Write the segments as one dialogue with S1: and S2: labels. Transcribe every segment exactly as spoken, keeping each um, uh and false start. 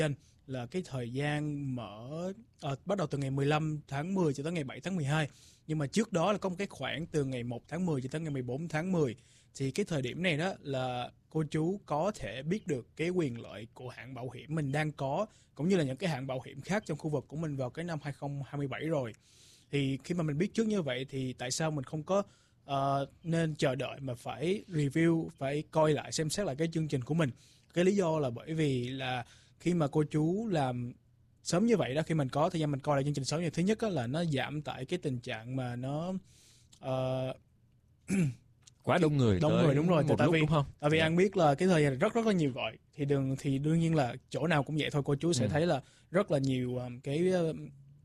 S1: là cái thời gian mở à, bắt đầu từ ngày mười lăm tháng mười cho tới ngày bảy tháng mười hai. Nhưng mà trước đó là có một cái khoảng từ ngày một tháng mười cho tới ngày mười bốn tháng mười. Thì cái thời điểm này đó là cô chú có thể biết được cái quyền lợi của hãng bảo hiểm mình đang có, cũng như là những cái hãng bảo hiểm khác trong khu vực của mình vào cái năm hai không hai bảy rồi. Thì khi mà mình biết trước như vậy thì tại sao mình không có uh, nên chờ đợi mà phải review, phải coi lại, xem xét lại cái chương trình của mình. Cái lý do là bởi vì là khi mà cô chú làm sớm như vậy đó, khi mình có thời gian mình coi lại chương trình sớm như thứ nhất là nó giảm tại cái tình trạng mà nó uh,
S2: quá đông người
S1: đông người đúng rồi
S2: một
S1: tại
S2: lúc
S1: vì,
S2: đúng không?
S1: Tại vì
S2: yeah.
S1: An biết là cái thời gian rất rất là nhiều gọi thì đừng thì đương nhiên là chỗ nào cũng vậy thôi, cô chú sẽ ừ. thấy là rất là nhiều um, cái uh,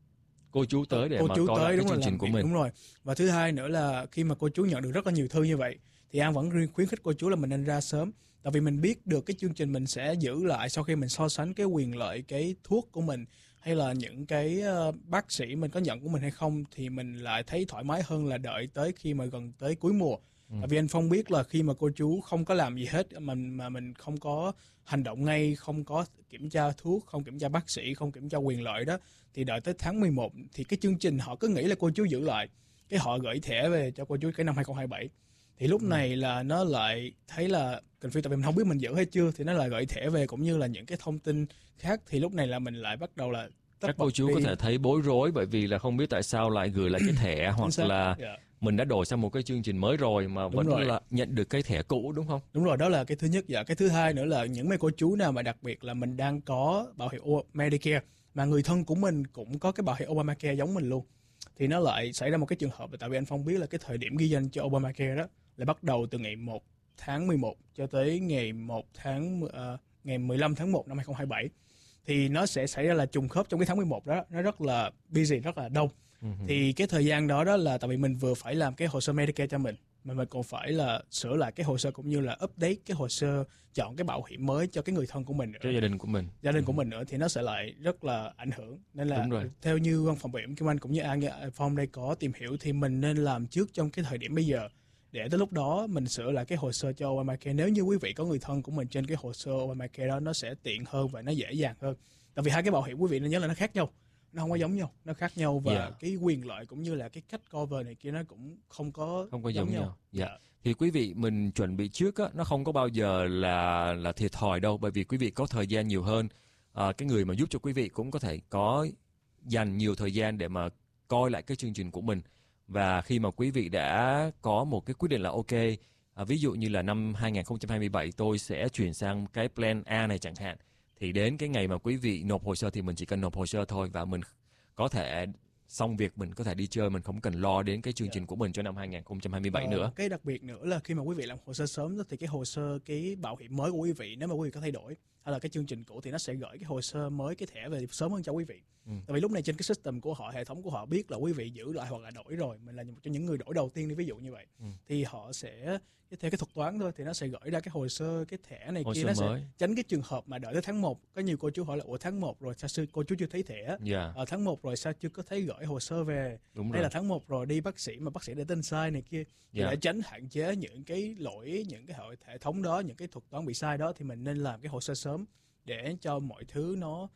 S2: cô chú tới để
S1: cô
S2: mà
S1: chú
S2: coi
S1: tới,
S2: lại
S1: đúng
S2: cái
S1: rồi,
S2: chương trình của mình.
S1: Đúng rồi. Và thứ hai nữa là khi mà cô chú nhận được rất là nhiều thư như vậy thì An vẫn khuyến khích cô chú là mình nên ra sớm, tại vì mình biết được cái chương trình mình sẽ giữ lại sau khi mình so sánh cái quyền lợi, cái thuốc của mình hay là những cái uh, bác sĩ mình có nhận của mình hay không, thì mình lại thấy thoải mái hơn là đợi tới khi mà gần tới cuối mùa. Ừ. Tại vì anh Phong biết là khi mà cô chú không có làm gì hết, mình mà mình không có hành động ngay, không có kiểm tra thuốc, không kiểm tra bác sĩ, không kiểm tra quyền lợi đó, thì đợi tới tháng mười một thì cái chương trình họ cứ nghĩ là cô chú giữ lại, cái họ gửi thẻ về cho cô chú cái năm hai không hai bảy. Thì lúc ừ. này là nó lại thấy là confused, tại vì mình không biết mình giữ hay chưa, thì nó lại gửi thẻ về cũng như là những cái thông tin khác, thì lúc này là mình lại bắt đầu là
S2: các cô chú đi. Có thể thấy bối rối bởi vì là không biết tại sao lại gửi lại cái thẻ hoặc là yeah. mình đã đổi sang một cái chương trình mới rồi mà đúng vẫn rồi. Là nhận được cái thẻ cũ, đúng không?
S1: Đúng rồi, đó là cái thứ nhất. Dạ, cái thứ hai nữa là những mấy cô chú nào mà đặc biệt là mình đang có bảo hiểm Medicare mà người thân của mình cũng có cái bảo hiểm Obamacare giống mình luôn, thì nó lại xảy ra một cái trường hợp là tại vì anh Phong biết là cái thời điểm ghi danh cho Obamacare đó là bắt đầu từ ngày một tháng mười một cho tới ngày một tháng uh, ngày mười lăm tháng một năm hai không hai bảy. Thì nó sẽ xảy ra là trùng khớp trong cái tháng mười một đó, nó rất là busy, rất là đông. Uh-huh. Thì cái thời gian đó đó là tại vì mình vừa phải làm cái hồ sơ Medicare cho mình, mà mình còn phải là sửa lại cái hồ sơ cũng như là update cái hồ sơ chọn cái bảo hiểm mới cho cái người thân của mình nữa.
S2: Cho gia đình của mình.
S1: Gia đình uh-huh. của mình nữa, thì nó sẽ lại rất là ảnh hưởng. Nên là theo như văn phòng bảo hiểm Kim Anh cũng như An Phong đây có tìm hiểu thì mình nên làm trước trong cái thời điểm bây giờ, để tới lúc đó mình sửa lại cái hồ sơ cho Obamacare. Nếu như quý vị có người thân của mình trên cái hồ sơ Obamacare đó, nó sẽ tiện hơn và nó dễ dàng hơn. Tại vì hai cái bảo hiểm quý vị nên nhớ là nó khác nhau, nó không có giống nhau, nó khác nhau, và yeah. cái quyền lợi cũng như là cái cách cover này kia nó cũng không có
S2: không có giống, giống nhau. nhau.
S1: Dạ.
S2: Yeah. Thì quý vị mình chuẩn bị trước á, nó không có bao giờ là là thiệt thòi đâu, bởi vì quý vị có thời gian nhiều hơn. À, cái người mà giúp cho quý vị cũng có thể có dành nhiều thời gian để mà coi lại cái chương trình của mình. Và khi mà quý vị đã có một cái quyết định là ok, à, ví dụ như là năm hai không hai bảy tôi sẽ chuyển sang cái plan A này chẳng hạn, thì đến cái ngày mà quý vị nộp hồ sơ thì mình chỉ cần nộp hồ sơ thôi, và mình có thể xong việc, mình có thể đi chơi, mình không cần lo đến cái chương trình của mình cho năm hai không hai bảy ờ, nữa.
S1: Cái đặc biệt nữa là khi mà quý vị làm hồ sơ sớm thì cái hồ sơ, cái bảo hiểm mới của quý vị, nếu mà quý vị có thay đổi hay là cái chương trình cũ thì nó sẽ gửi cái hồ sơ mới, cái thẻ về sớm hơn cho quý vị. Ừ. Tại vì lúc này trên cái system của họ, hệ thống của họ biết là quý vị giữ lại hoặc là đổi rồi, mình là một trong những người đổi đầu tiên đi, ví dụ như vậy. Ừ. Thì họ sẽ theo cái thuật toán thôi thì nó sẽ gửi ra cái hồ sơ, cái thẻ này
S2: hồ
S1: kia, nó mới. Sẽ tránh cái trường hợp mà đợi tới tháng một. Có nhiều cô chú hỏi là ủa tháng một rồi sao cô chú chưa thấy thẻ? Yeah. Ở tháng một rồi sao chưa có thấy gửi hồ sơ về? Đúng hay rồi. Là tháng một rồi đi bác sĩ mà bác sĩ để tên sai này kia. Thì yeah. để tránh hạn chế những cái lỗi, những cái hệ thống đó, những cái thuật toán bị sai đó, thì mình nên làm cái hồ sơ sớm để cho mọi thứ nó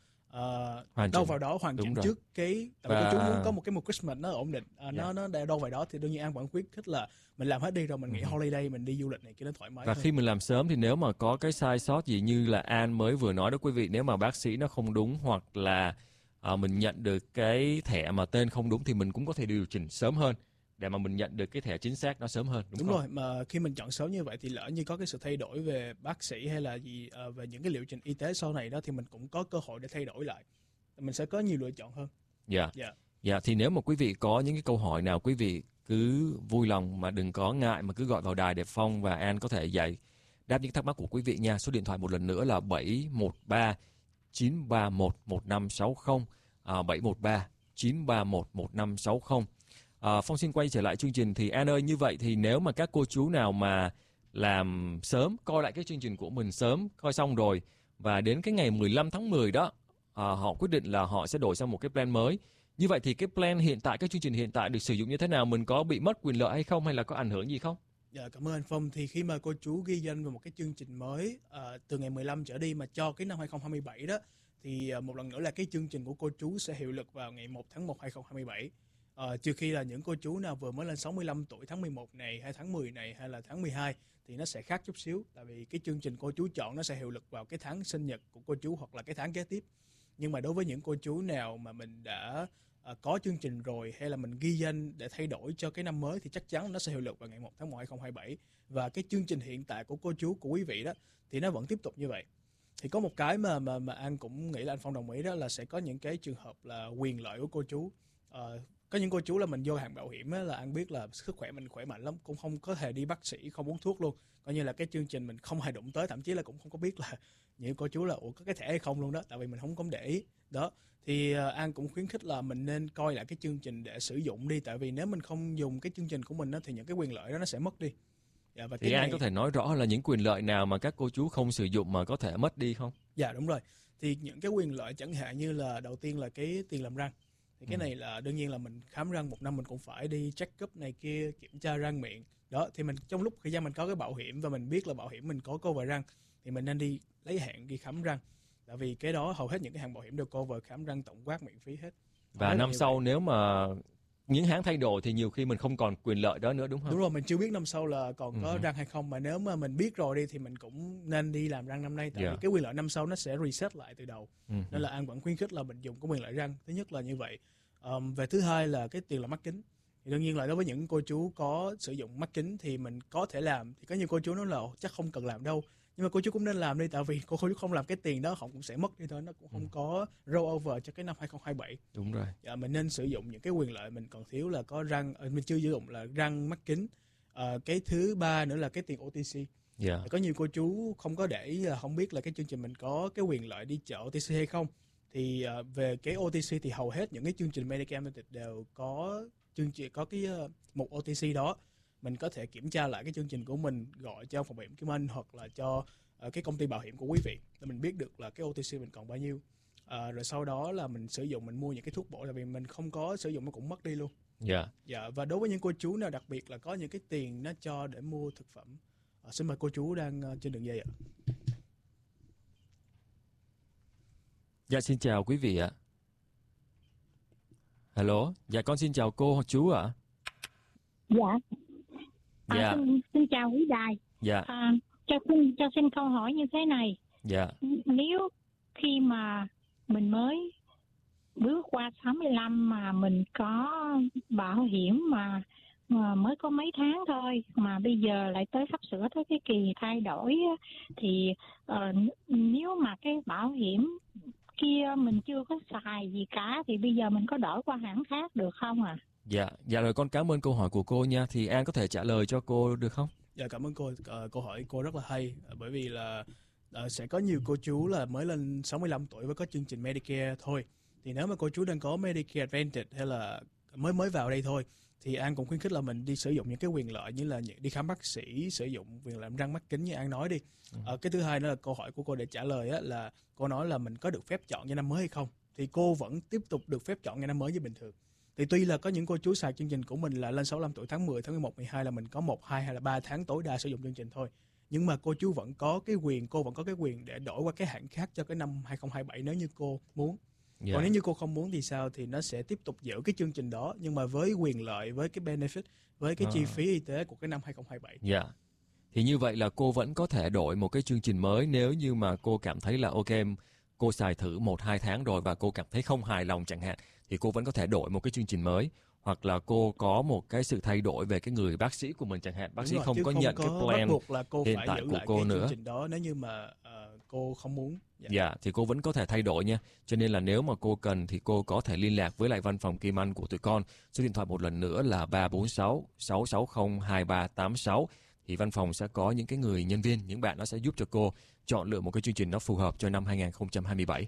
S1: uh, đâu vào đó hoàn chỉnh trước cái. Tại vì và... cô chú muốn có một cái một Christmas nó ổn định, uh, yeah. nó nó để đâu vào đó, thì đương nhiên An vẫn khuyến khích là mình làm hết đi rồi mình nghỉ ừ. holiday, mình đi du lịch này kia nó thoải mái.
S2: Và
S1: hơn.
S2: Khi mình làm sớm thì nếu mà có cái sai sót gì như là An mới vừa nói đó quý vị, nếu mà bác sĩ nó không đúng hoặc là uh, mình nhận được cái thẻ mà tên không đúng thì mình cũng có thể điều chỉnh sớm hơn để mà mình nhận được cái thẻ chính xác nó sớm hơn, đúng,
S1: đúng
S2: không?
S1: rồi. Mà khi mình chọn sớm như vậy thì lỡ như có cái sự thay đổi về bác sĩ hay là gì uh, về những cái liệu trình y tế sau này đó, thì mình cũng có cơ hội để thay đổi lại, mình sẽ có nhiều lựa chọn hơn.
S2: Dạ. Yeah. Yeah. Dạ, thì nếu mà quý vị có những cái câu hỏi nào, quý vị cứ vui lòng mà đừng có ngại mà cứ gọi vào đài để Phong và An có thể giải đáp những thắc mắc của quý vị nha. Số điện thoại một lần nữa là bảy một ba chín ba một một năm sáu không, à, bảy một ba chín ba một một năm sáu không. À, Phong xin quay trở lại chương trình. Thì An ơi, như vậy thì nếu mà các cô chú nào mà làm sớm, coi lại cái chương trình của mình sớm, coi xong rồi, và đến cái ngày mười lăm tháng mười đó, à, họ quyết định là họ sẽ đổi sang một cái plan mới. Như vậy thì cái plan hiện tại, cái chương trình hiện tại được sử dụng như thế nào? Mình có bị mất quyền lợi hay không, hay là có ảnh hưởng gì không?
S1: Dạ, cảm ơn anh Phong. Thì khi mà cô chú ghi danh vào một cái chương trình mới uh, từ ngày mười lăm trở đi mà cho cái năm hai không hai bảy đó, thì uh, một lần nữa là cái chương trình của cô chú sẽ hiệu lực vào ngày một tháng một hai không hai bảy. Uh, trừ khi là những cô chú nào vừa mới lên sáu mươi lăm tuổi tháng mười một này hay tháng mười này hay là tháng mười hai thì nó sẽ khác chút xíu, tại vì cái chương trình cô chú chọn nó sẽ hiệu lực vào cái tháng sinh nhật của cô chú hoặc là cái tháng kế tiếp. Nhưng mà đối với những cô chú nào mà mình đã uh, có chương trình rồi hay là mình ghi danh để thay đổi cho cái năm mới thì chắc chắn nó sẽ hiệu lực vào ngày một tháng một hai không hai bảy. Và cái chương trình hiện tại của cô chú, của quý vị đó thì nó vẫn tiếp tục như vậy. Thì có một cái mà mà mà An cũng nghĩ là anh Phong đồng ý đó là sẽ có những cái trường hợp là quyền lợi của cô chú. Uh, có những cô chú là mình vô hàng bảo hiểm á, là An biết là sức khỏe mình khỏe mạnh lắm, cũng không có thể đi bác sĩ, không uống thuốc luôn, coi như là cái chương trình mình không hề đụng tới, thậm chí là cũng không có biết là những cô chú là ủa có cái thẻ hay không luôn đó, tại vì mình không có để ý đó. Thì uh, An cũng khuyến khích là mình nên coi lại cái chương trình để sử dụng đi, tại vì nếu mình không dùng cái chương trình của mình đó, thì những cái quyền lợi đó nó sẽ mất đi.
S2: Dạ, và thì cái An này... có thể nói rõ là những quyền lợi nào mà các cô chú không sử dụng mà có thể mất đi không?
S1: Dạ đúng rồi. Thì những cái quyền lợi chẳng hạn như là đầu tiên là cái tiền làm răng. Thì cái ừ. này là đương nhiên là mình khám răng một năm mình cũng phải đi check up này kia, kiểm tra răng miệng. Đó, thì mình trong lúc thời gian mình có cái bảo hiểm và mình biết là bảo hiểm mình có cover răng thì mình nên đi lấy hẹn đi khám răng. Tại vì cái đó hầu hết những cái hàng bảo hiểm đều cover khám răng tổng quát miễn phí hết.
S2: Và năm sau vậy. Nếu mà những hãng thay đổi thì nhiều khi mình không còn quyền lợi đó nữa đúng không?
S1: Đúng rồi, mình chưa biết năm sau là còn có uh-huh. răng hay không, mà nếu mà mình biết rồi đi thì mình cũng nên đi làm răng năm nay, tại yeah. vì cái quyền lợi năm sau nó sẽ reset lại từ đầu. Uh-huh. Nên là An vẫn khuyến khích là mình dùng cái quyền lợi răng. Thứ nhất là như vậy. Um, về thứ hai là cái tiền làm mắt kính. Thì đương nhiên là đối với những cô chú có sử dụng mắt kính thì mình có thể làm. Thì có nhiều cô chú nói là chắc không cần làm đâu. Nhưng mà cô chú cũng nên làm đi, tại vì cô chú không làm cái tiền đó họ cũng sẽ mất đi thôi, nó cũng không ừ. có roll over cho cái năm hai không hai bảy.
S2: Đúng rồi.
S1: Dạ, mình nên sử dụng những cái quyền lợi mình còn thiếu là có răng, mình chưa sử dụng là răng, mắt kính. À, cái thứ ba nữa là cái tiền ô tê xê. Yeah. Có nhiều cô chú không có để ý, là không biết là cái chương trình mình có cái quyền lợi đi chợ ô tê xê hay không. Thì uh, về cái ô tê xê thì hầu hết những cái chương trình Medicare Advantage đều có chương trình, có cái uh, mục ô tê xê đó. Mình có thể kiểm tra lại cái chương trình của mình, gọi cho phòng bảo hiểm Kim Anh hoặc là cho uh, cái công ty bảo hiểm của quý vị để mình biết được là cái ô tê xê mình còn bao nhiêu. Uh, rồi sau đó là mình sử dụng, mình mua những cái thuốc bổ, tại vì mình không có sử dụng nó cũng mất đi luôn.
S2: Dạ. Yeah.
S1: Dạ, và đối với những cô chú nào đặc biệt là có những cái tiền nó cho để mua thực phẩm, uh, xin mời cô chú đang uh, trên đường dây ạ.
S2: Dạ, xin chào quý vị ạ. Hello, dạ con xin chào cô hoặc chú ạ.
S3: Dạ. À,
S2: dạ.
S3: Xin, xin chào quý đài.
S2: Dạ.
S3: À, cho xin cho xin câu hỏi như thế này.
S2: Dạ.
S3: Nếu khi mà mình mới bước qua sáu mươi lăm mà mình có bảo hiểm mà, mà mới có mấy tháng thôi, mà bây giờ lại tới sắp sửa tới cái kỳ thay đổi, thì uh, nếu mà cái bảo hiểm kia mình chưa có xài gì cả thì bây giờ mình có đổi qua hãng khác được không à?
S2: Dạ, dạ rồi con cảm ơn câu hỏi của cô nha. Thì An có thể trả lời cho cô được không?
S1: Dạ cảm ơn cô, uh, câu hỏi cô rất là hay, uh, bởi vì là uh, sẽ có nhiều cô chú là mới lên sáu mươi lăm tuổi với có chương trình Medicare thôi. Thì nếu mà cô chú đang có Medicare Advantage hay là mới mới vào đây thôi, thì An cũng khuyến khích là mình đi sử dụng những cái quyền lợi như là đi khám bác sĩ, sử dụng quyền làm răng, mắt kính như An nói đi. Ừ. À, cái thứ hai nữa là câu hỏi của cô để trả lời á, là cô nói là mình có được phép chọn cho năm mới hay không. Thì cô vẫn tiếp tục được phép chọn ngày năm mới như bình thường. Thì tuy là có những cô chú xài chương trình của mình là lên sáu mươi lăm tuổi tháng mười, tháng mười một, mười hai là mình có một, hai hay là ba tháng tối đa sử dụng chương trình thôi. Nhưng mà cô chú vẫn có cái quyền, cô vẫn có cái quyền để đổi qua cái hãng khác cho cái năm hai không hai bảy nếu như cô muốn. Yeah. Còn nếu như cô không muốn thì sao, thì nó sẽ tiếp tục giữ cái chương trình đó nhưng mà với quyền lợi, với cái benefit, với cái à. chi phí y tế của cái năm hai không hai bảy.
S2: Dạ. Yeah. Thì như vậy là cô vẫn có thể đổi một cái chương trình mới nếu như mà cô cảm thấy là ok, cô xài thử một hai tháng rồi và cô cảm thấy không hài lòng chẳng hạn, thì cô vẫn có thể đổi một cái chương trình mới. Hoặc là cô có một cái sự thay đổi về cái người bác sĩ của mình chẳng hạn, bác sĩ
S1: rồi,
S2: không có
S1: không
S2: nhận
S1: có
S2: cái plan
S1: buộc là cô
S2: hiện
S1: phải
S2: tại
S1: giữ
S2: của
S1: lại
S2: cô
S1: cái
S2: nữa.
S1: chương trình đó nếu như mà uh, cô không muốn.
S2: Dạ. dạ, thì cô vẫn có thể thay đổi nha. Cho nên là nếu mà cô cần thì cô có thể liên lạc với lại văn phòng Kim Anh của tụi con. Số điện thoại một lần nữa là ba bốn sáu, sáu sáu không, hai ba tám sáu. Thì văn phòng sẽ có những cái người nhân viên, những bạn nó sẽ giúp cho cô chọn lựa một cái chương trình nó phù hợp cho năm hai không hai bảy.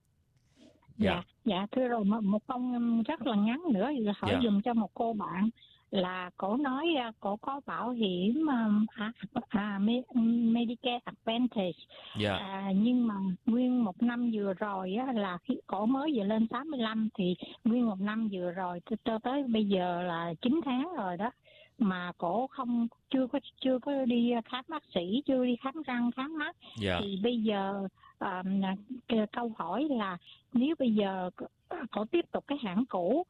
S3: Dạ, dạ, dạ thưa rồi, một câu rất là ngắn nữa thì hỏi dạ. dùm cho một cô bạn là cổ nói cổ có bảo hiểm à, à, Medicare Advantage,
S2: dạ.
S3: à, nhưng mà nguyên một năm vừa rồi á, là khi cổ mới vừa lên sáu mươi lăm thì nguyên một năm vừa rồi cho tới bây giờ là chín tháng rồi đó, mà cổ không chưa có chưa có đi khám bác sĩ, chưa đi khám răng, khám mắt,
S2: yeah.
S3: thì bây giờ à, cái câu hỏi là nếu bây giờ cổ tiếp tục cái hãng cũ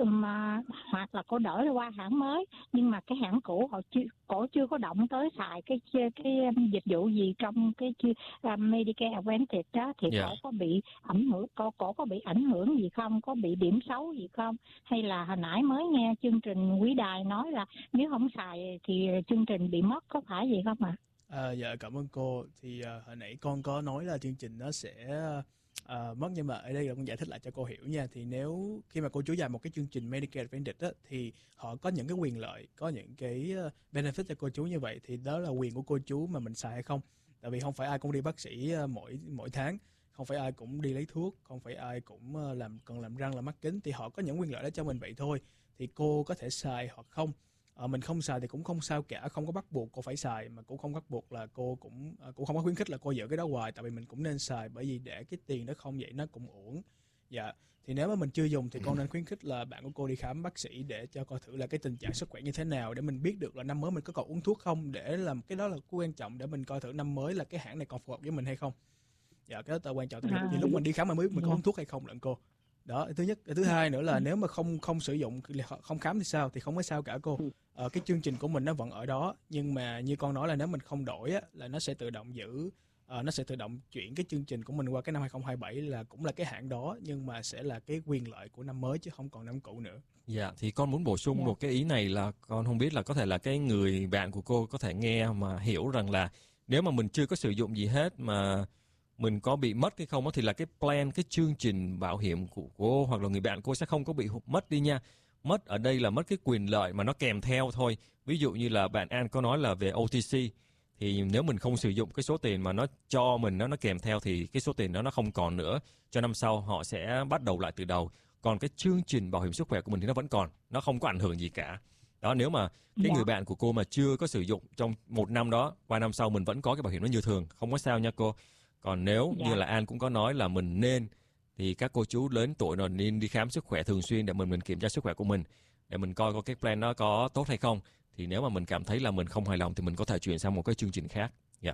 S3: mà hoặc là cổ đổi qua hãng mới, nhưng mà cái hãng cũ họ chưa cổ chưa có động tới xài cái cái dịch vụ gì trong cái uh, Medicare Advantage đó, thì
S2: Yeah.
S3: cổ có bị ảnh hưởng cổ cổ có bị ảnh hưởng gì không, có bị điểm xấu gì không, hay là hồi nãy mới nghe chương trình quý đài nói là nếu không xài thì chương trình bị mất, có phải gì không ạ? À?
S1: À, dạ cảm ơn cô. Thì uh, hồi nãy con có nói là chương trình nó sẽ uh, mất, nhưng mà ở đây con giải thích lại cho cô hiểu nha. Thì nếu khi mà cô chú vào một cái chương trình Medicare Advantage á, thì họ có những cái quyền lợi, có những cái uh, benefit cho cô chú như vậy, thì đó là quyền của cô chú mà mình xài hay không. Tại vì không phải ai cũng đi bác sĩ uh, mỗi mỗi tháng, không phải ai cũng đi lấy thuốc, không phải ai cũng uh, làm cần làm răng làm mắt kính, thì họ có những quyền lợi đó cho mình vậy thôi. Thì cô có thể xài hoặc không. Ờ, mình không xài thì cũng không sao cả, không có bắt buộc cô phải xài, mà cũng không bắt buộc là cô cũng cũng không có khuyến khích là cô giữ cái đó hoài, tại vì mình cũng nên xài, bởi vì để cái tiền đó không vậy nó cũng uổng. Dạ, thì nếu mà mình chưa dùng thì con nên khuyến khích là bạn của cô đi khám bác sĩ để cho coi thử là cái tình trạng sức khỏe như thế nào, để mình biết được là năm mới mình có còn uống thuốc không, để làm cái đó là quan trọng, để mình coi thử năm mới là cái hãng này còn phù hợp với mình hay không. Dạ, cái đó là quan trọng, tại vì lúc mình đi khám mà mới biết mình có uống thuốc hay không lận cô. Đó, thứ nhất. Thứ hai nữa là nếu mà không không sử dụng, không khám thì sao, thì không có sao cả cô. Ờ, cái chương trình của mình nó vẫn ở đó, nhưng mà như con nói là nếu mình không đổi á, là nó sẽ tự động giữ, uh, nó sẽ tự động chuyển cái chương trình của mình qua cái năm hai không hai bảy, là cũng là cái hãng đó, nhưng mà sẽ là cái quyền lợi của năm mới chứ không còn năm cũ nữa.
S2: Dạ, thì con muốn bổ sung yeah. một cái ý này là con không biết là có thể là cái người bạn của cô có thể nghe mà hiểu rằng là nếu mà mình chưa có sử dụng gì hết mà mình có bị mất hay không thì là cái plan, cái chương trình bảo hiểm của cô hoặc là người bạn cô sẽ không có bị mất đi nha. Mất ở đây là mất cái quyền lợi mà nó kèm theo thôi. Ví dụ như là bạn An có nói là về o tê xê, thì nếu mình không sử dụng cái số tiền mà nó cho mình, nó nó kèm theo, thì cái số tiền đó nó không còn nữa. Cho năm sau họ sẽ bắt đầu lại từ đầu. Còn cái chương trình bảo hiểm sức khỏe của mình thì nó vẫn còn, nó không có ảnh hưởng gì cả. Đó, nếu mà cái người bạn của cô mà chưa có sử dụng trong một năm đó, qua năm sau mình vẫn có cái bảo hiểm nó như thường, không có sao nha cô. Còn nếu
S3: Dạ.
S2: như là An cũng có nói là mình nên, thì các cô chú lớn tuổi rồi nên đi khám sức khỏe thường xuyên để mình mình kiểm tra sức khỏe của mình, để mình coi coi cái plan nó có tốt hay không. Thì nếu mà mình cảm thấy là mình không hài lòng thì mình có thể chuyển sang một cái chương trình khác. Dạ.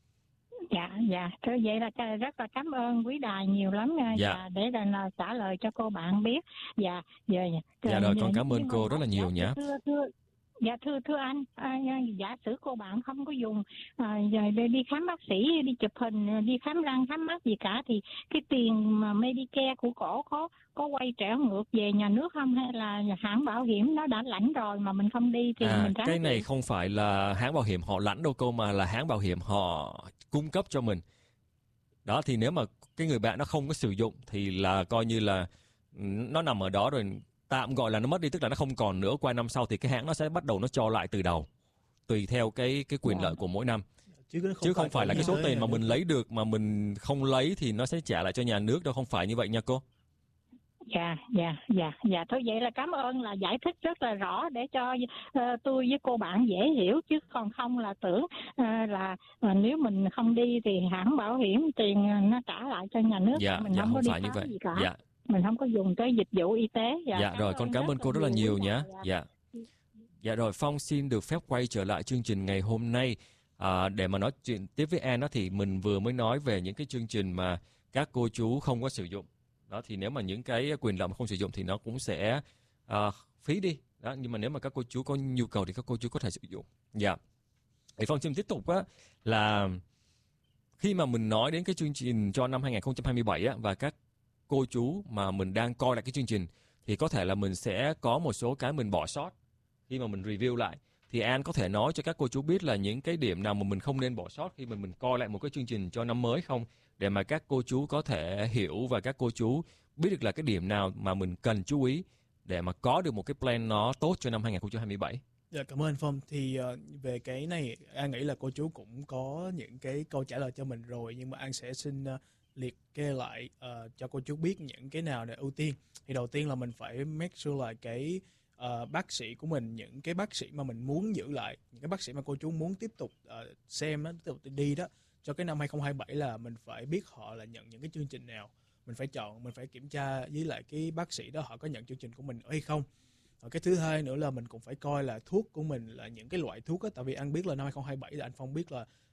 S3: Dạ, dạ. Thế vậy là rất là cảm ơn quý đài nhiều lắm nha.
S2: Dạ.
S3: Dạ, để là trả lời cho cô bạn biết. Dạ, dạ.
S2: Dạ, dạ rồi, con cảm ơn cô rất là nhiều nhé.
S3: Thưa, thưa, dạ thưa thưa anh, à, giả sử cô bạn không có dùng à, để đi khám bác sĩ, đi chụp hình, đi khám răng khám mắt gì cả, thì cái tiền mà Medicare của cổ có có quay trở ngược về nhà nước không, hay là hãng bảo hiểm nó đã lãnh rồi mà mình không đi thì
S2: à,
S3: mình ráng
S2: cái này
S3: đi.
S2: không phải là hãng bảo hiểm họ lãnh đâu cô, mà là hãng bảo hiểm họ cung cấp cho mình. Đó, thì nếu mà cái người bạn nó không có sử dụng thì là coi như là nó nằm ở đó rồi, tạm gọi là nó mất đi, tức là nó không còn nữa. Qua năm sau thì cái hãng nó sẽ bắt đầu nó cho lại từ đầu, tùy theo cái cái quyền lợi của mỗi năm.
S1: Chứ không,
S2: Chứ không phải là cái số tiền mà
S1: nước.
S2: mình lấy được mà mình không lấy thì nó sẽ trả lại cho nhà nước đâu, không phải như vậy nha cô.
S3: Dạ, dạ, dạ, dạ. Thôi vậy là cảm ơn, là giải thích rất là rõ để cho uh, tôi với cô bạn dễ hiểu, chứ còn không là tưởng uh, là uh, nếu mình không đi thì hãng bảo hiểm tiền nó trả lại cho nhà nước.
S2: Dạ,
S3: mình
S2: dạ,
S3: không,
S2: không
S3: có
S2: phải
S3: đi
S2: như vậy.
S3: gì cả.
S2: Dạ.
S3: Mình không có dùng tới dịch vụ y tế. Dạ,
S2: dạ rồi, con cảm ơn cô rất là nhiều nhé. Dạ. Dạ rồi, Phong xin được phép quay trở lại chương trình ngày hôm nay. À, để mà nói chuyện tiếp với An đó, thì mình vừa mới nói về những cái chương trình mà các cô chú không có sử dụng. Đó, thì nếu mà những cái quyền lợi mà không sử dụng thì nó cũng sẽ à, phí đi. Đó, nhưng mà nếu mà các cô chú có nhu cầu thì các cô chú có thể sử dụng. Dạ. Thì Phong xin tiếp tục á, là khi mà mình nói đến cái chương trình cho năm hai không hai bảy á, và các cô chú mà mình đang coi lại cái chương trình, thì có thể là mình sẽ có một số cái mình bỏ sót khi mà mình review lại. Thì An có thể nói cho các cô chú biết là những cái điểm nào mà mình không nên bỏ sót khi mà mình coi lại một cái chương trình cho năm mới không? Để mà các cô chú có thể hiểu và các cô chú biết được là cái điểm nào mà mình cần chú ý để mà có được một cái plan nó tốt cho năm hai không hai bảy.
S1: Dạ, cảm ơn anh Phong. Thì uh, về cái này An nghĩ là cô chú cũng có những cái câu trả lời cho mình rồi, nhưng mà An sẽ xin uh, liệt kê lại uh, cho cô chú biết những cái nào để ưu tiên. Thì đầu tiên là mình phải make sure là cái uh, bác sĩ của mình, những cái bác sĩ mà mình muốn giữ lại, những cái bác sĩ mà cô chú muốn tiếp tục uh, xem đó, tiếp tục đi đó cho cái năm hai không hai bảy, là mình phải biết họ là nhận những cái chương trình nào. Mình phải chọn, mình phải kiểm tra với lại cái bác sĩ đó họ có nhận chương trình của mình hay không. Và cái thứ hai nữa là mình cũng phải coi là thuốc của mình là những cái loại thuốc á, tại vì anh biết là năm hai không hai bảy là anh Phong biết là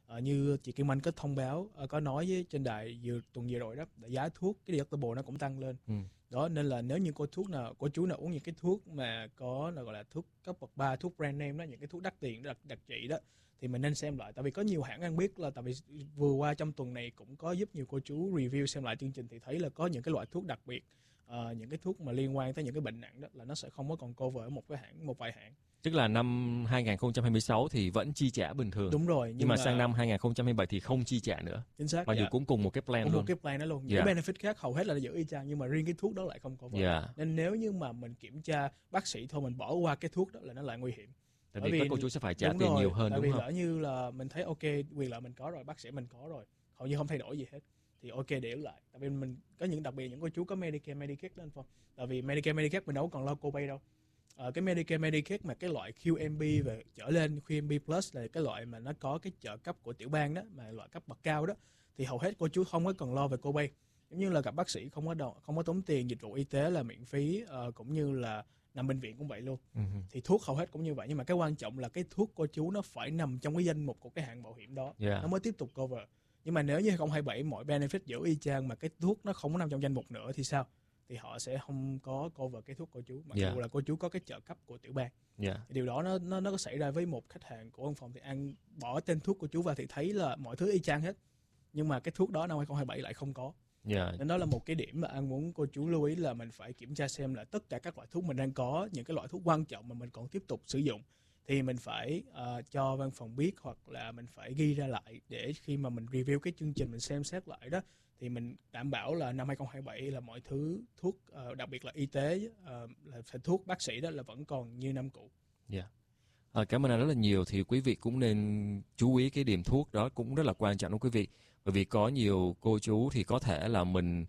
S1: uh, như chị Kim Anh có thông báo, uh, có nói với trên đài vừa tuần vừa rồi đó, là giá thuốc cái deductible nó cũng tăng lên.
S2: Ừ.
S1: Đó, nên là nếu như cô thuốc nào, cô chú nào uống những cái thuốc mà có là gọi là thuốc cấp bậc ba, thuốc brand name đó, những cái thuốc đắt tiền, đặc, đặc trị đó, thì mình nên xem lại. Tại vì có nhiều hãng An biết là, tại vì vừa qua trong tuần này cũng có giúp nhiều cô chú review xem lại chương trình, thì thấy là có những cái loại thuốc đặc biệt, uh, những cái thuốc mà liên quan tới những cái bệnh nặng đó là nó sẽ không có còn cover ở một cái hãng, một vài hãng.
S2: Tức là năm hai không hai sáu thì vẫn chi trả bình thường.
S1: Đúng rồi. Nhưng,
S2: nhưng mà,
S1: mà
S2: sang năm hai không hai bảy thì không chi trả nữa.
S1: Chính xác.
S2: Và dù
S1: dạ.
S2: cũng cùng một cái plan
S1: cùng
S2: luôn.
S1: một cái plan đó luôn. Những
S2: Yeah.
S1: cái benefit khác hầu hết là giữ y chang, nhưng mà riêng cái thuốc đó lại không cover.
S2: Yeah.
S1: Nên nếu như mà mình kiểm tra bác sĩ thôi, mình bỏ qua cái thuốc đó là nó lại nguy hiểm.
S2: Tại
S1: Bởi
S2: vì
S1: vì
S2: các cô chú sẽ phải trả
S1: đúng
S2: tiền
S1: rồi,
S2: nhiều hơn,
S1: tại
S2: đúng
S1: vì
S2: không?
S1: lỡ như là mình thấy ok, quyền lợi mình có rồi, bác sĩ mình có rồi, hầu như không thay đổi gì hết, thì ok để lại. Tại vì mình có những đặc biệt những cô chú có Medicare, Medicaid đó anh Phong. Tại vì Medicare, Medicaid mình đâu còn lo copay đâu. Ờ, cái Medicare, Medicaid mà cái loại Q M B về trở lên, Q M B Plus là cái loại mà nó có cái trợ cấp của tiểu bang đó, mà loại cấp bậc cao đó, thì hầu hết cô chú không có cần lo về copay. Giống như là gặp bác sĩ không có đo, không có tốn tiền, dịch vụ y tế là miễn phí, uh, cũng như là nằm bệnh viện cũng vậy luôn.
S2: Uh-huh.
S1: Thì thuốc hầu hết cũng như vậy, nhưng mà cái quan trọng là cái thuốc cô chú nó phải nằm trong cái danh mục của cái hãng bảo hiểm đó,
S2: Yeah.
S1: nó mới tiếp tục cover. Nhưng mà nếu như hai không hai bảy mọi benefit giữ y chang mà cái thuốc nó không có nằm trong danh mục nữa thì sao? Thì họ sẽ không có cover cái thuốc cô chú, mặc
S2: Yeah.
S1: dù là cô chú có cái trợ cấp của tiểu bang.
S2: Yeah.
S1: Điều đó nó nó nó có xảy ra với một khách hàng của văn phòng, thì An bỏ tên thuốc của chú vào thì thấy là mọi thứ y chang hết, nhưng mà cái thuốc đó năm hai không hai bảy lại không có.
S2: Yeah.
S1: Nên đó là một cái điểm mà An muốn cô chú lưu ý, là mình phải kiểm tra xem là tất cả các loại thuốc mình đang có, những cái loại thuốc quan trọng mà mình còn tiếp tục sử dụng, thì mình phải uh, cho văn phòng biết, hoặc là mình phải ghi ra lại, để khi mà mình review cái chương trình, mình xem xét lại đó, thì mình đảm bảo là năm hai không hai bảy là mọi thứ thuốc, uh, đặc biệt là y tế, uh, là phải thuốc bác sĩ đó là vẫn còn như năm cũ.
S2: Yeah. À, cảm ơn anh rất là nhiều. Thì quý vị cũng nên chú ý cái điểm thuốc đó, cũng rất là quan trọng đó quý vị. Bởi vì có nhiều cô chú thì có thể là mình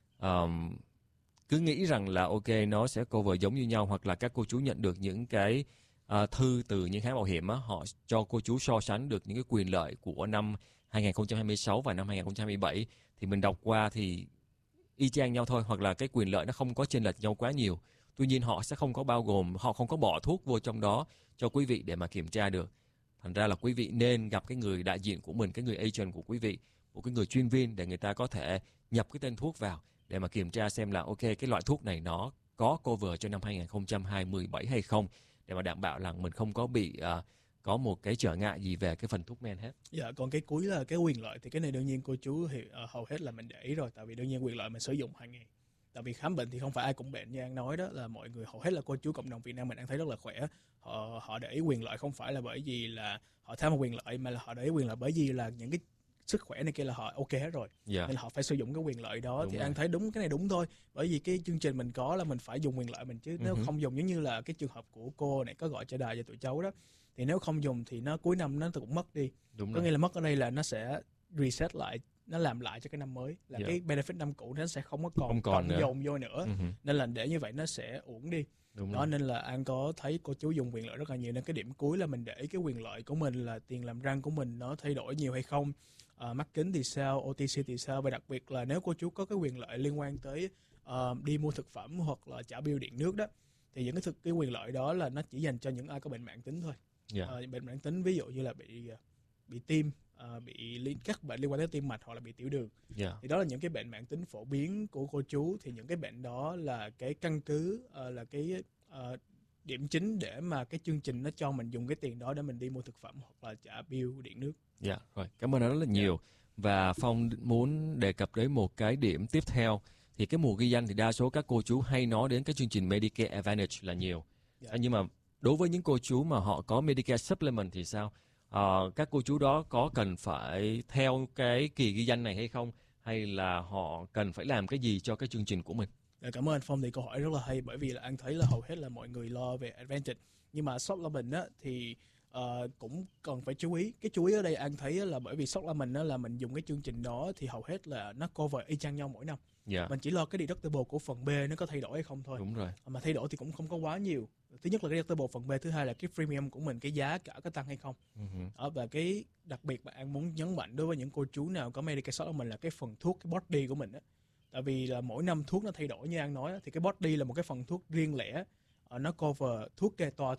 S2: um, cứ nghĩ rằng là ok nó sẽ cover giống như nhau, hoặc là các cô chú nhận được những cái uh, thư từ những hãng bảo hiểm á, họ cho cô chú so sánh được những cái quyền lợi của năm hai không hai sáu và năm hai không hai bảy, thì mình đọc qua thì y chang nhau thôi, hoặc là cái quyền lợi nó không có chênh lệch nhau quá nhiều. Tuy nhiên họ sẽ không có bao gồm, họ không có bỏ thuốc vô trong đó cho quý vị để mà kiểm tra được. Thành ra là quý vị nên gặp cái người đại diện của mình, cái người agent của quý vị, một cái người chuyên viên, để người ta có thể nhập cái tên thuốc vào để mà kiểm tra xem là ok cái loại thuốc này nó có cover cho năm hai không hai bảy hay không, để mà đảm bảo là mình không có bị uh, có một cái trở ngại gì về cái phần thuốc men hết.
S1: Dạ, còn cái cuối là cái quyền lợi, thì cái này đương nhiên cô chú thì uh, hầu hết là mình để ý rồi, tại vì đương nhiên quyền lợi mình sử dụng hàng ngày. Tại vì khám bệnh thì không phải ai cũng bệnh, như An nói đó, là mọi người hầu hết là cô chú cộng đồng Việt Nam mình đang thấy rất là khỏe. Họ họ để ý quyền lợi không phải là bởi vì là họ tham một quyền lợi, mà là họ để ý quyền lợi bởi vì là những cái sức khỏe này kia là họ ok hết rồi.
S2: Yeah.
S1: Nên họ phải sử dụng cái quyền lợi đó.
S2: Đúng
S1: thì
S2: rồi.
S1: An thấy đúng cái này đúng thôi, bởi vì cái chương trình mình có là mình phải dùng quyền lợi mình chứ. Nếu
S2: Uh-huh.
S1: không dùng, giống như là cái trường hợp của cô này có gọi cho đài cho tụi cháu đó, thì nếu không dùng thì nó cuối năm nó cũng mất đi.
S2: Đúng
S1: Có
S2: rồi.
S1: nghĩa là mất ở đây là nó sẽ reset lại, nó làm lại cho cái năm mới, là
S2: Yeah.
S1: cái benefit năm cũ nó sẽ không có còn,
S2: Không còn nữa.
S1: dồn vô nữa.
S2: Uh-huh.
S1: Nên là để như vậy nó sẽ uổng đi.
S2: Đúng
S1: Đó,
S2: rồi.
S1: nên là An có thấy cô chú dùng quyền lợi rất là nhiều, nên cái điểm cuối là mình để ý cái quyền lợi của mình, là tiền làm răng của mình nó thay đổi nhiều hay không, à, mắt kính thì sao, O T C thì sao, và đặc biệt là nếu cô chú có cái quyền lợi liên quan tới uh, đi mua thực phẩm hoặc là trả bill điện nước đó, thì những cái thực cái quyền lợi đó là nó chỉ dành cho những ai có bệnh mãn tính thôi.
S2: Yeah.
S1: À, bệnh mãn tính ví dụ như là bị bị tim, uh, bị liên các bệnh liên quan tới tim mạch, hoặc là bị tiểu đường.
S2: Yeah.
S1: Thì đó là những cái bệnh mãn tính phổ biến của cô chú. Thì những cái bệnh đó là cái căn cứ, uh, là cái uh, điểm chính để mà cái chương trình nó cho mình dùng cái tiền đó để mình đi mua thực phẩm hoặc là trả bill điện nước.
S2: Dạ, rồi. Cảm ơn anh rất là nhiều. Và Phong muốn đề cập đến một cái điểm tiếp theo. Thì cái mùa ghi danh thì đa số các cô chú hay nói đến cái chương trình Medicare Advantage là nhiều.
S1: Dạ.
S2: À, nhưng mà đối với những cô chú mà họ có Medicare Supplement thì sao? À, các cô chú đó có cần phải theo cái kỳ ghi danh này hay không? Hay là họ cần phải làm cái gì cho cái chương trình của mình?
S1: Dạ, cảm ơn anh Phong, thì câu hỏi rất là hay, bởi vì là anh thấy là hầu hết là mọi người lo về Advantage, nhưng mà Supplement á thì uh, cũng cần phải chú ý. Cái chú ý ở đây anh thấy là bởi vì Supplement á là mình dùng cái chương trình đó thì hầu hết là nó cover y chang nhau mỗi năm.
S2: Dạ,
S1: Mình chỉ lo cái deductible của phần B nó có thay đổi hay không thôi.
S2: đúng rồi.
S1: Mà thay đổi thì cũng không có quá nhiều. Thứ nhất là cái deductible phần B, thứ hai là cái premium của mình, cái giá cả có tăng hay không.
S2: Uh-huh.
S1: Đó, và cái đặc biệt mà anh muốn nhấn mạnh đối với những cô chú nào có Medicare Supplement là cái phần thuốc, cái body của mình á. Tại vì là mỗi năm thuốc nó thay đổi như anh nói á, thì cái body là một cái phần thuốc riêng lẻ, nó cover thuốc kê toa thôi.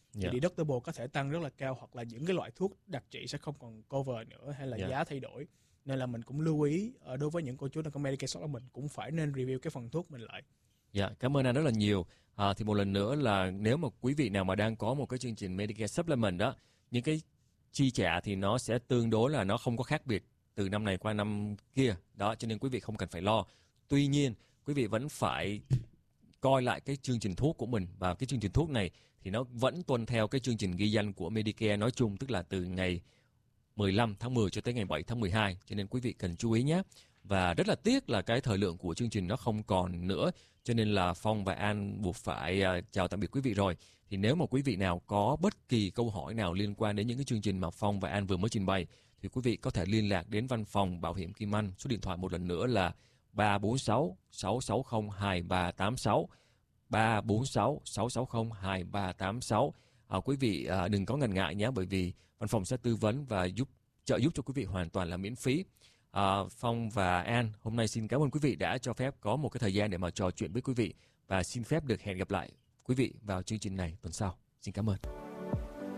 S1: thì
S2: Yeah.
S1: deductible có thể tăng rất là cao, hoặc là những cái loại thuốc đặc trị sẽ không còn cover nữa, hay là
S2: Yeah.
S1: giá thay đổi. Nên là mình cũng lưu ý ở đối với những cô chú nào có Medicare Supplement, mình cũng phải nên review cái phần thuốc mình lại.
S2: Dạ, cảm ơn anh rất là nhiều. À, thì một lần nữa là nếu mà quý vị nào mà đang có một cái chương trình Medicare Supplement đó, những cái chi trả thì nó sẽ tương đối là nó không có khác biệt từ năm này qua năm kia. Đó, cho nên quý vị không cần phải lo. Tuy nhiên, quý vị vẫn phải coi lại cái chương trình thuốc của mình, và cái chương trình thuốc này thì nó vẫn tuân theo cái chương trình ghi danh của Medicare nói chung, tức là từ ngày mười lăm tháng mười cho tới ngày bảy tháng mười hai, cho nên quý vị cần chú ý nhé. Và rất là tiếc là cái thời lượng của chương trình nó không còn nữa, cho nên là Phong và An buộc phải uh, chào tạm biệt quý vị rồi. Thì nếu mà quý vị nào có bất kỳ câu hỏi nào liên quan đến những cái chương trình mà Phong và An vừa mới trình bày, thì quý vị có thể liên lạc đến văn phòng Bảo hiểm Kim Anh. Số điện thoại một lần nữa là ba bốn sáu sáu sáu không hai ba tám sáu, ba bốn sáu sáu sáu không hai ba tám sáu. À, quý vị à, đừng có ngần ngại nhé, bởi vì văn phòng sẽ tư vấn và giúp trợ giúp cho quý vị hoàn toàn là miễn phí. À, Phong và An hôm nay xin cảm ơn quý vị đã cho phép có một cái thời gian để mà trò chuyện với quý vị, và xin phép được hẹn gặp lại quý vị vào chương trình này tuần sau. Xin cảm ơn.